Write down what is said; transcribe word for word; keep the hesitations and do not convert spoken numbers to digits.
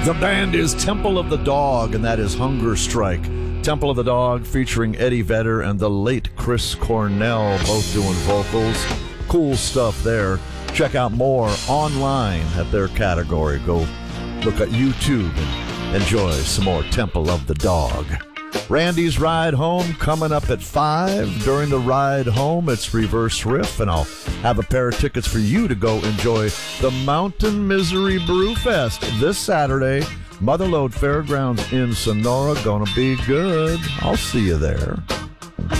The band is Temple of the Dog, and that is Hunger Strike. Temple of the Dog featuring Eddie Vedder and the late Chris Cornell, both doing vocals. Cool stuff there. Check out more online at their category. Go look at YouTube and enjoy some more Temple of the Dog. Randy's Ride Home coming up at five. During the ride home, it's Reverse Riff, and I'll have a pair of tickets for you to go enjoy the Mountain Misery Brew Fest this Saturday. Motherlode Fairgrounds in Sonora. Gonna be good. I'll see you there.